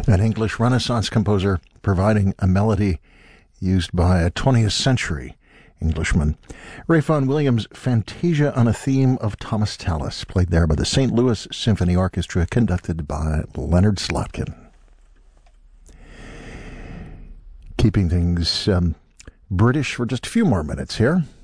An English Renaissance composer providing a melody used by a 20th century Englishman. Ralph Vaughan Williams' Fantasia on a Theme of Thomas Tallis, played there by the St. Louis Symphony Orchestra, conducted by Leonard Slotkin. Keeping things British for just a few more minutes here.